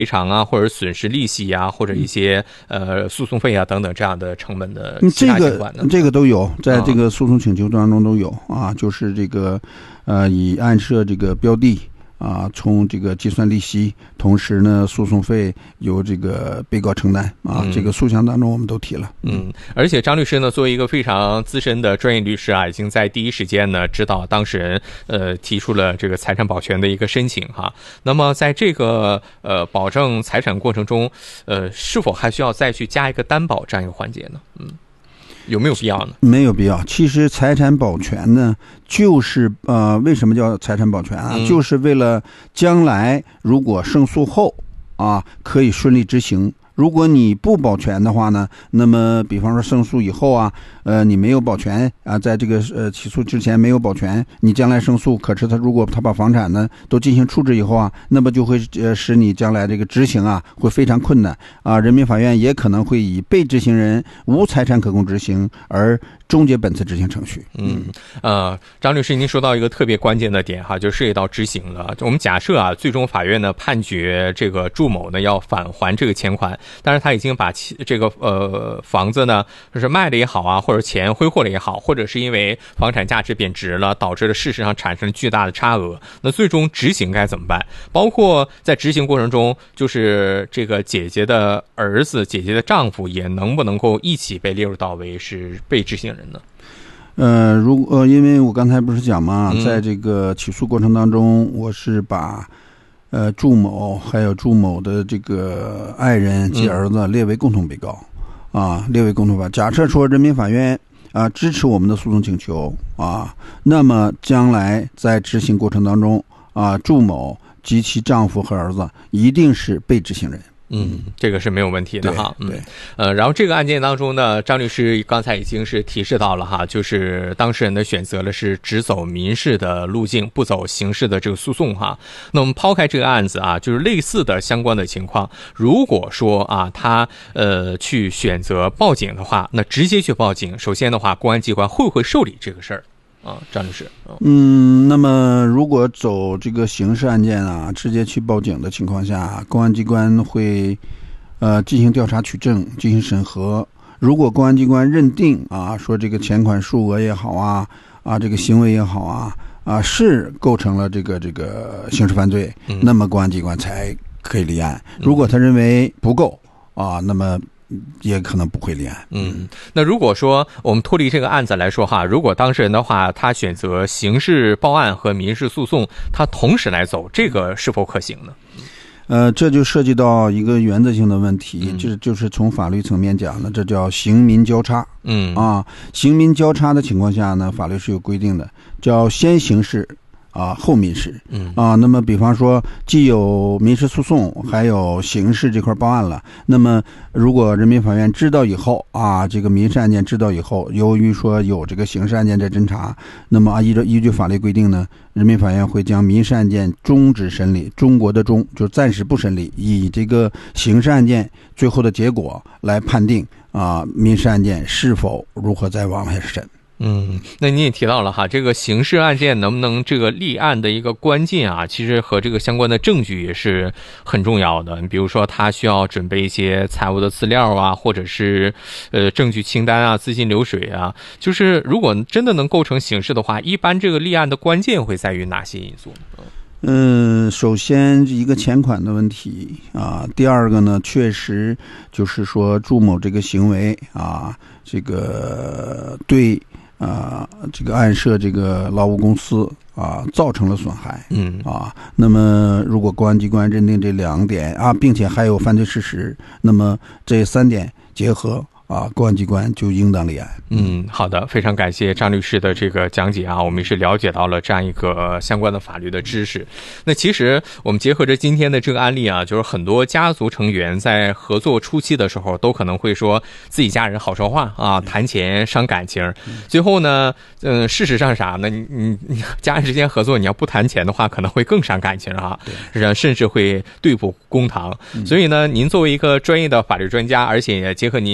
偿啊，或者损失利息啊，或者一些诉讼费啊等等这样的成本的其他监管呢？ 这个都有，在这个诉讼请求当中都有啊，就是这个以案涉这个标的啊，从这个计算利息，同时呢，诉讼费由这个被告承担啊。这个诉项当中我们都提了。 而且张律师呢，作为一个非常资深的专业律师啊，已经在第一时间呢指导当事人提出了这个财产保全的一个申请哈。那么在这个保证财产过程中，是否还需要再去加一个担保这样一个环节呢？有没有必要呢？ 没有必要。其实财产保全呢，就是为什么叫财产保全啊？就是为了将来如果胜诉后啊，可以顺利执行。如果你不保全的话呢，那么比方说胜诉以后啊，你没有保全啊，在这个起诉之前没有保全，你将来胜诉，可是如果他把房产呢都进行处置以后啊，那么就会使你将来这个执行啊会非常困难啊。人民法院也可能会以被执行人无财产可供执行而终结本次执行程序。 张律师，您说到一个特别关键的点哈，就涉及到执行了。我们假设啊，最终法院呢判决这个祝某呢要返还这个钱款，但是他已经把这个房子呢，就是卖了也好啊，或者钱挥霍了也好，或者是因为房产价值贬值了，导致了事实上产生了巨大的差额，那最终执行该怎么办？包括在执行过程中，就是这个姐姐的儿子、姐姐的丈夫也能不能够一起被列入到为是被执行人呢？ 因为我刚才不是讲嘛，在这个起诉过程当中，我是把祝某还有祝某的这个爱人及儿子列为共同被告啊，列为共同被告。假设说人民法院啊支持我们的诉讼请求啊，那么将来在执行过程当中啊，祝某及其丈夫和儿子一定是被执行人。 这个是没有问题的哈。 对， 然后这个案件当中呢，张律师刚才已经是提示到了哈，就是当事人的选择了是只走民事的路径，不走刑事的这个诉讼哈。那我们抛开这个案子啊，就是类似的相关的情况，如果说啊他去选择报警的话，那直接去报警，首先的话，公安机关会不会受理这个事儿？张律师， 那么如果走这个刑事案件啊，直接去报警的情况下，公安机关会进行调查取证，进行审核。如果公安机关认定啊，说这个钱款数额也好啊，这个行为也好啊，是构成了这个刑事犯罪，那么公安机关才可以立案。如果他认为不够啊，那么也可能不会立案。 那如果说我们脱离这个案子来说哈，如果当事人的话，他选择刑事报案和民事诉讼，他同时来走，这个是否可行呢？ 这就涉及到一个原则性的问题，就是从法律层面讲呢，这叫刑民交叉。刑民交叉的情况下呢，法律是有规定的，叫先刑事后民事。那么比方说既有民事诉讼还有刑事这块报案了，那么如果人民法院知道以后啊，这个民事案件知道以后，由于说有这个刑事案件在侦查，那么依据法律规定呢，人民法院会将民事案件终止审理，中国的终就暂时不审理，以这个刑事案件最后的结果来判定民事案件是否如何再往下审。 那你也提到了哈，这个刑事案件能不能这个立案的一个关键啊，其实和这个相关的证据也是很重要的。比如说他需要准备一些财务的资料啊，或者是证据清单啊、资金流水啊，就是如果真的能构成刑事的话，一般这个立案的关键会在于哪些因素呢？ 首先一个钱款的问题啊，第二个呢，确实就是说祝某这个行为啊，这个对这个案涉这个劳务公司造成了损害。那么如果公安机关认定这两点并且还有犯罪事实，那么这三点结合公安机关就应当立案。 好的，非常感谢张律师的这个讲解啊，我们也是了解到了这样一个相关的法律的知识。那其实我们结合着今天的这个案例啊，就是很多家族成员在合作初期的时候，都可能会说自己家人好说话谈钱伤感情。最后呢，事实上啥呢？你家人之间合作，你要不谈钱的话，可能会更伤感情甚至会对簿公堂。所以呢，您作为一个专业的法律专家，而且结合您带领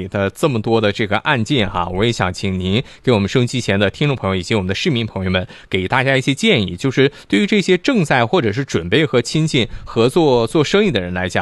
里的这么多的这个案件哈，我也想请您给我们收音机前的听众朋友以及我们的市民朋友们给大家一些建议，就是对于这些正在或者是准备和亲戚合作做生意的人来讲，